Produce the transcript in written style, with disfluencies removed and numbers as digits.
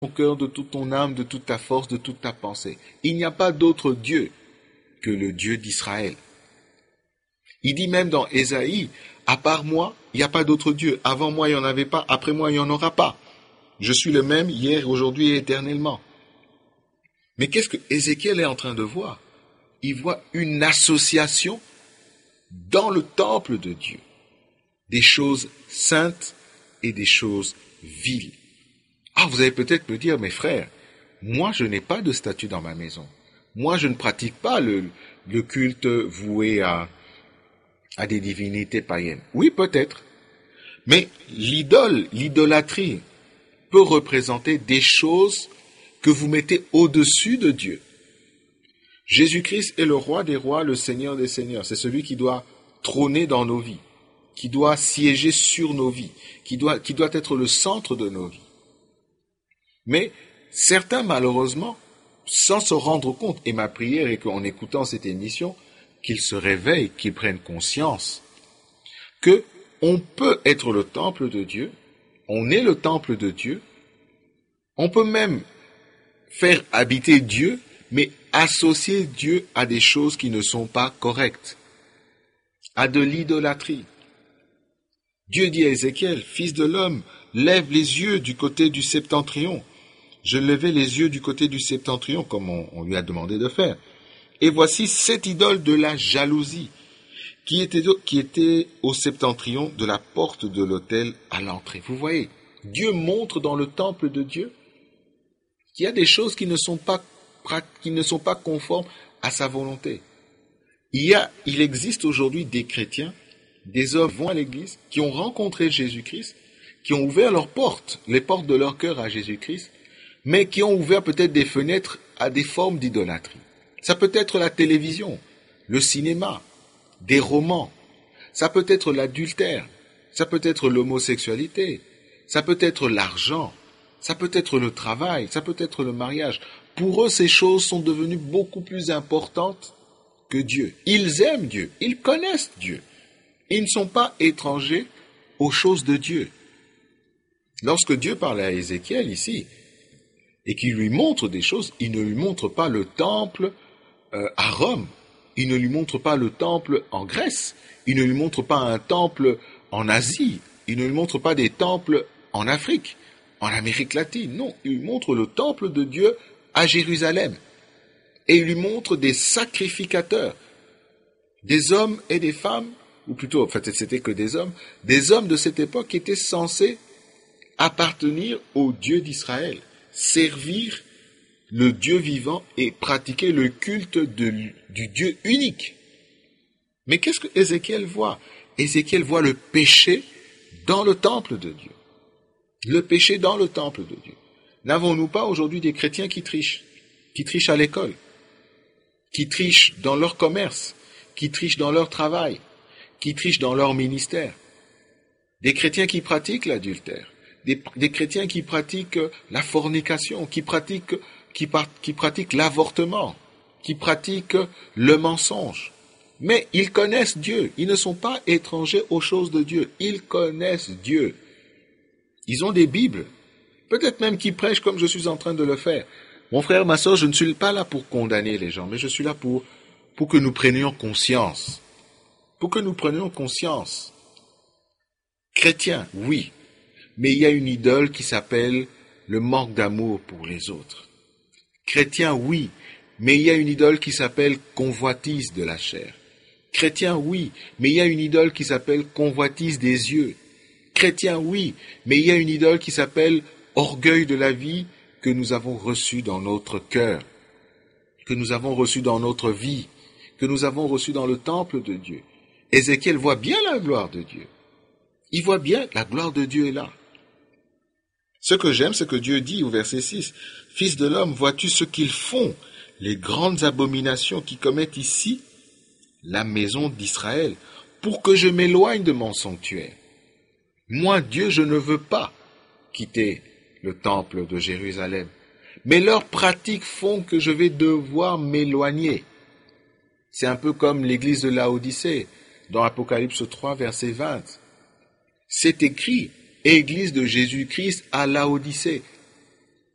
ton cœur, de toute ton âme, de toute ta force, de toute ta pensée. Il n'y a pas d'autre Dieu que le Dieu d'Israël. Il dit même dans Ésaïe, à part moi, il n'y a pas d'autre Dieu. Avant moi, il n'y en avait pas. Après moi, il n'y en aura pas. Je suis le même hier, aujourd'hui et éternellement. Mais qu'est-ce que Ézéchiel est en train de voir? Il voit une association dans le temple de Dieu. Des choses saintes et des choses viles. Ah, vous allez peut-être me dire, mes frères, moi je n'ai pas de statue dans ma maison. Moi je ne pratique pas le culte voué à des divinités païennes. Oui, peut-être. Mais l'idolâtrie peut représenter des choses que vous mettez au-dessus de Dieu. Jésus-Christ est le roi des rois, le Seigneur des seigneurs. C'est celui qui doit trôner dans nos vies, qui doit siéger sur nos vies, qui doit être le centre de nos vies. Mais certains, malheureusement, sans se rendre compte, et ma prière est qu'en écoutant cette émission, qu'ils se réveillent, qu'ils prennent conscience que on peut être le temple de Dieu, on est le temple de Dieu, on peut même faire habiter Dieu, mais associer Dieu à des choses qui ne sont pas correctes, à de l'idolâtrie. Dieu dit à Ézéchiel, fils de l'homme, lève les yeux du côté du septentrion. Je levai les yeux du côté du septentrion, comme on lui a demandé de faire. Et voici cette idole de la jalousie, qui était au septentrion de la porte de l'autel à l'entrée. Vous voyez, Dieu montre dans le temple de Dieu qu'il y a des choses qui ne sont pas conformes à sa volonté. Il existe aujourd'hui des chrétiens, des hommes qui vont à l'église, qui ont rencontré Jésus-Christ, qui ont ouvert leurs portes, les portes de leur cœur à Jésus-Christ, mais qui ont ouvert peut-être des fenêtres à des formes d'idolâtrie. Ça peut être la télévision, le cinéma, des romans, ça peut être l'adultère, ça peut être l'homosexualité, ça peut être l'argent, ça peut être le travail, ça peut être le mariage. Pour eux, ces choses sont devenues beaucoup plus importantes que Dieu. Ils aiment Dieu, ils connaissent Dieu. Ils ne sont pas étrangers aux choses de Dieu. Lorsque Dieu parle à Ézéchiel ici, et qu'il lui montre des choses, il ne lui montre pas le temple à Rome, il ne lui montre pas le temple en Grèce, il ne lui montre pas un temple en Asie, il ne lui montre pas des temples en Afrique, en Amérique latine, non, il lui montre le temple de Dieu à Jérusalem, et il lui montre des sacrificateurs, des hommes et des femmes, ou plutôt, en fait, c'était que des hommes de cette époque qui étaient censés appartenir au Dieu d'Israël, servir le Dieu vivant et pratiquer le culte du Dieu unique. Mais qu'est-ce que Ézéchiel voit? Ézéchiel voit le péché dans le temple de Dieu. Le péché dans le temple de Dieu. N'avons-nous pas aujourd'hui des chrétiens qui trichent à l'école, qui trichent dans leur commerce, qui trichent dans leur travail, qui trichent dans leur ministère? Des chrétiens qui pratiquent l'adultère, des chrétiens qui pratiquent la fornication, qui pratiquent l'avortement, qui pratiquent le mensonge. Mais ils connaissent Dieu, ils ne sont pas étrangers aux choses de Dieu, ils connaissent Dieu. Ils ont des Bibles, peut-être même qu'ils prêchent comme je suis en train de le faire. Mon frère, ma soeur, je ne suis pas là pour condamner les gens, mais je suis là pour que nous prenions conscience. Pour que nous prenions conscience. Chrétien, oui, mais il y a une idole qui s'appelle le manque d'amour pour les autres. Chrétien, oui, mais il y a une idole qui s'appelle convoitise de la chair. Chrétien, oui, mais il y a une idole qui s'appelle convoitise des yeux. Chrétien, oui, mais il y a une idole qui s'appelle orgueil de la vie que nous avons reçu dans notre cœur, que nous avons reçu dans notre vie, que nous avons reçu dans le temple de Dieu. Ézéchiel voit bien la gloire de Dieu. Il voit bien la gloire de Dieu est là. Ce que j'aime, c'est que Dieu dit au verset 6, « Fils de l'homme, vois-tu ce qu'ils font, les grandes abominations qui commettent ici, la maison d'Israël, pour que je m'éloigne de mon sanctuaire. Moi, Dieu, je ne veux pas quitter le temple de Jérusalem, mais leurs pratiques font que je vais devoir m'éloigner. » C'est un peu comme l'église de Laodicée, dans Apocalypse 3, verset 20. C'est écrit, Église de Jésus-Christ à Laodicée.